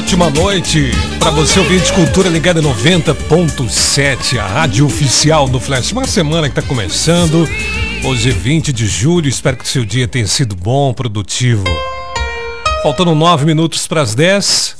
ótima noite para você, ouvinte Cultura ligada 90.7, a rádio oficial do Flash. Uma semana que está começando, hoje é 20 de julho, espero que seu dia tenha sido bom, produtivo. Faltando 9 minutos para as 10,